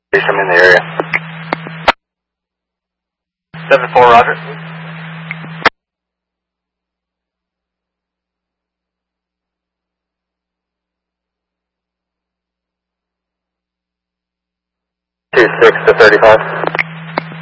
I'm in the area. 7-4, roger. Two 6 to 35.